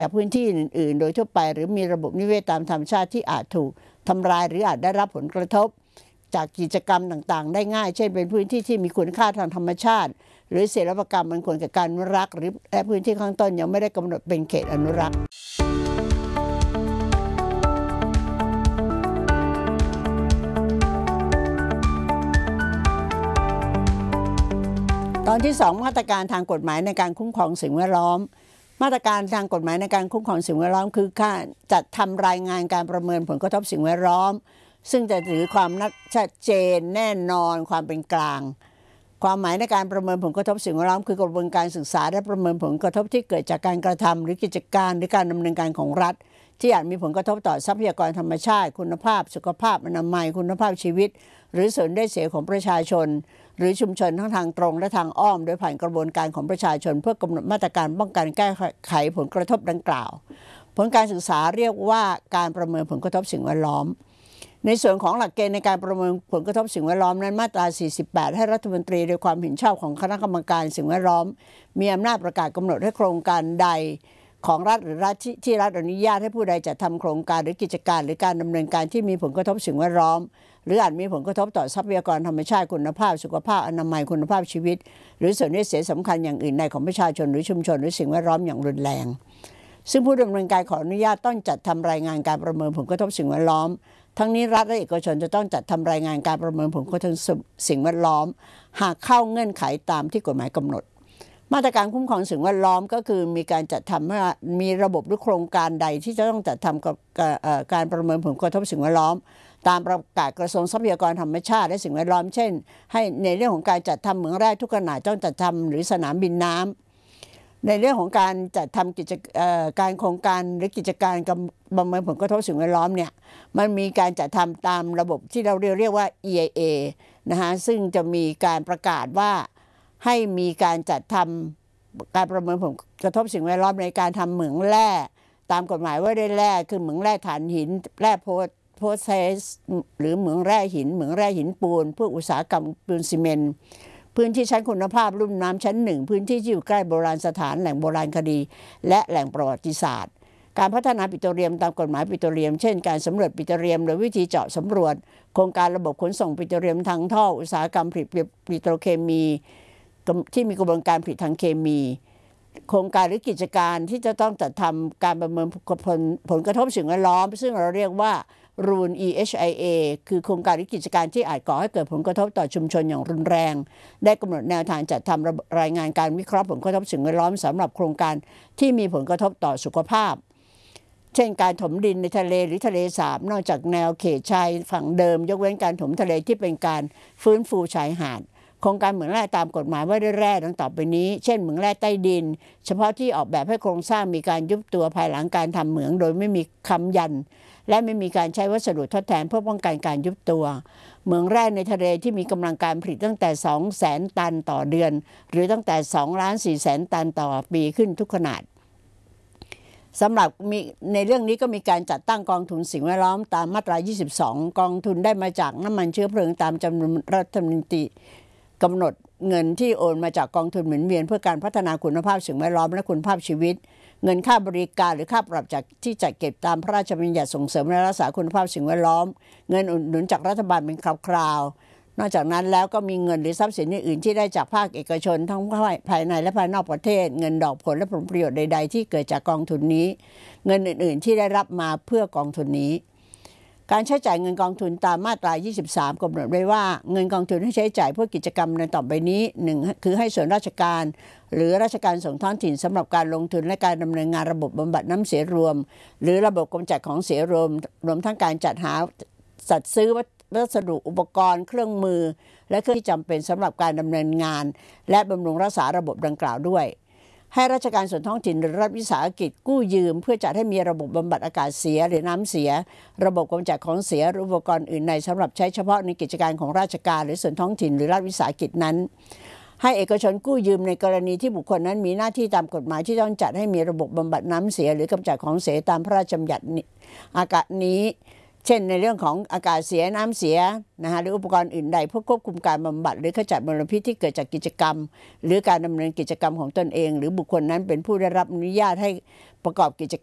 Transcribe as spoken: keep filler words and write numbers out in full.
พื้นที่อื่นๆโดยทั่วไปหรือมีระบบนิเวศตามธรรมชาติที่อาจถูกทำลายหรืออาจได้รับผลกระทบจากกิจกรรมต่างๆได้ง่ายเช่นเป็นพื้นที่ที่มีคุณค่าทางธรรมชาติหรือศิลปกรรมมันควรกับการอนุรักษ์หรือและพื้นที่ข้างต้นยังไม่ได้กำหนดเป็นเขตอนุรักษ์ตอนที่สองมาตรการทางกฎหมายในการคุ้มครองสิ่งแวดล้อมมาตรการทางกฎหมายในการคุ้มครองสิ่งแวดล้อมคือการจัดทำรายงานการประเมินผลกระทบสิ่งแวดล้อมซึ่งจะถือความชัดเจนแน่นอนความเป็นกลางความหมายในการประเมินผลกระทบสิ่งแวดล้อมคือกระบวนการศึกษาและประเมินผลกระทบที่เกิดจากการกระทำหรือกิจการหรือการดำเนินการของรัฐที่อาจมีผลกระทบต่อทรัพยากรธรรมชาติคุณภาพสุขภาพอนามัยคุณภาพชีวิตหรือส่วนได้เสียของประชาชนหรือชุมชนทั้งทางตรงและทางอ้อมโดยผ่านกระบวนการของประชาชนเพื่อกำหนดมาตรการป้องกันแก้ไขผลกระทบดังกล่าวผลการศึกษาเรียกว่าการประเมินผลกระทบสิ่งแวดล้อมในส่วนของหลักเกณฑ์ในการประเมินผลกระทบสิ่งแวดล้อมนั้นมาตราสี่สิบแปดให้รัฐมนตรีโดยความเห็นชอบของคณะกรรมการสิ่งแวดล้อมมีอำนาจประกาศกำหนดให้โครงการใดของรัฐหรือรัฐที่ที่รัฐอนุญาตให้ผู้ใดจัดทำโครงการหรือกิจการหรือการดำเนินการที่มีผลกระทบสิ่งแวดล้อมหรืออาจมีผลกระทบต่อทรัพยากรธรรมชาติคุณภาพสุขภาพอนามัยคุณภาพชีวิตหรือส่วนได้เสียสำคัญอย่างอื่นใดของประชาชนหรือชุมชนหรือสิ่งแวดล้อมอย่างรุนแรงซึ่งผู้ดำเนินการขออนุญาตต้องจัดทำรายงานการประเมินผลกระทบสิ่งแวดล้อมทั้งนี้รัฐและเอกชนจะต้องจัดทำรายงานการประเมินผลกระทบสิ่งแวดล้อมหากเข้าเงื่อนไขตามที่กฎหมายกำหนดมาตรการคุ้มครองสิ่งแวดล้อมก็คือมีการจัดทำให้มีระบบหรือโครงการใดที่จะต้องจัดทำกับการประเมินผลกระทบสิ่งแวดล้อมตามประกาศกระทรวงทรัพยากรธรรมชาติและสิ่งแวดล้อมเช่นให้ในเรื่องของการจัดทำเหมืองแร่ทุกขนาดต้องจัดทำหรือสนามบินน้ำในเรื่องของการจัดทำกิจการโครงการหรือกิจการประเมินผลกระทบสิ่งแวดล้อมเนี่ยมันมีการจัดทำตามระบบที่เราเรียกว่า อี ไอ เอ นะคะซึ่งจะมีการประกาศว่าให้มีการจัดทำการประเมินผลกระทบสิ่งแวดล้อมในการทำเหมืองแร่ตามกฎหมายว่าได้แร่คือเหมืองแร่ถ่านหินแร่โพโพแทสหรือเหมืองแร่หินเหมืองแร่หินปูนเพื่ออุตสาหกรรมปูนซีเมนต์พื้นที่ชั้นคุณภาพลุ่มน้ำชั้นหนึ่งพื้นที่ที่อยู่ใกล้โบราณสถานแหล่งโบราณคดีและแหล่งประวัติศาสตร์การพัฒนาปิโตรเลียมตามกฎหมายปิโตรเลียมเช่นการสำรวจปิโตรเลียมโดยวิธีเจาะสำรวจโครงการระบบขนส่งปิโตรเลียมทางท่ออุตสาหกรรมผลิตปิโตรเคมีที่มีกระบวนการผลิตทางเคมีโครงการหรือกิจการที่จะต้องจัดทำการประเมินผลผลกระทบสิ่งแวดล้อมซึ่งเราเรียกว่า Rule อี เอช ไอ เอ คือโครงการหรือกิจการที่อาจก่อให้เกิดผลกระทบต่อชุมชนอย่างรุนแรงได้กำหนดแนวทางจัดทำรายงานการวิเคราะห์ผลกระทบสิ่งแวดล้อมสำหรับโครงการที่มีผลกระทบต่อสุขภาพเช่นการถมดินในทะเลหรือทะเลสาบนอกจากแนวเขตชายฝั่งเดิมยกเว้นการถมทะเลที่เป็นการฟื้นฟูชายหาดโครงการเหมืองแร่ตามกฎหมายว่าด้วยแร่ดังต่อไปนี้เช่นเหมืองแร่ใต้ดินเฉพาะที่ออกแบบให้โครงสร้างมีการยุบตัวภายหลังการทำเหมืองโดยไม่มีค้ำยันและไม่มีการใช้วัสดุทดแทนเพื่อป้องกันการยุบตัวเหมืองแร่ในทะเลที่มีกำลังการผลิตตั้งแต่ สองแสน ตันต่อเดือนหรือตั้งแต่ สองล้านสี่แสน ตันต่อปีขึ้นทุกขนาดสำหรับมีในเรื่องนี้ก็มีการจัดตั้งกองทุนสิ่งแวดล้อมตามมาตรายี่สิบสองกองทุนได้มาจากน้ำมันเชื้อเพลิงตามจำนวนรัฐมนตรีกำหนดเงินที่โอนมาจากกองทุนหมุนเวียนเพื่อการพัฒนาคุณภาพสิ่งแวดล้อมและคุณภาพชีวิตเงินค่าบริการหรือค่าปรับจากที่จัดเก็บตามพระราชบัญญัติส่งเสริมและรักษาคุณภาพสิ่งแวดล้อมเงินอุดหนุนจากรัฐบาลเป็นคราวๆนอกจากนั้นแล้วก็มีเงินหรือทรัพย์สินอื่นๆที่ได้จากภาคเอกชนทั้งภายในและภายนอกประเทศเงินดอกผลและผลประโยชน์ใดๆที่เกิดจากกองทุนนี้เงินอื่นๆที่ได้รับมาเพื่อกองทุนนี้การใช้จ่ายเงินกองทุนตามมาตรายี่สิบสามกำหนดไว้ว่าเงินกองทุนให้ใช้จ่ายเพื่อกิจกรรมในต่อไปนี้หนึ่งคือให้ส่วนราชการหรือราชการส่งท้องถิ่นสำหรับการลงทุนและการดำเนินงานระบบบำบัดน้ำเสียรวมหรือระบบกำจัดของเสียรวมรวมทั้งการจัดหาจัดซื้อวัสดุอุปกรณ์เครื่องมือและเครื่องที่จำเป็นสำหรับการดำเนินงานและบำรุงรักษาระบบดังกล่าวด้วยให้ราชการส่วนท้องถิ่นหรือรัฐวิสาหกิจกู้ยืมเพื่อจัดให้มีระบบบำบัดอากาศเสียหรือน้ำเสียระบบกำจัดของเสียหรืออุปกรณ์อื่นใดสำหรับใช้เฉพาะในกิจการของราชการหรือส่วนท้องถิ่นหรือรัฐวิสาหกิจนั้นให้เอกชนกู้ยืมในกรณีที่บุคคลนั้นมีหน้าที่ตามกฎหมายที่ต้องจัดให้มีระบบบำบัดน้ำเสียหรือกำจัดของเสียตามพระราชบัญญัติอากาศนี้เช่นในเรื่องของอากาศเสียน้ำเสียนะคะหรืออุปกรณ์อื่นใดเพื่อควบคุมการบำบัดหรือขจัดมลพิษที่เกิดจากกิจกรรมหรือการดำเนินกิจกรรมของตนเองหรือบุคคลนั้นเป็นผู้ได้รับอนุญาตให้ประกอบกิจ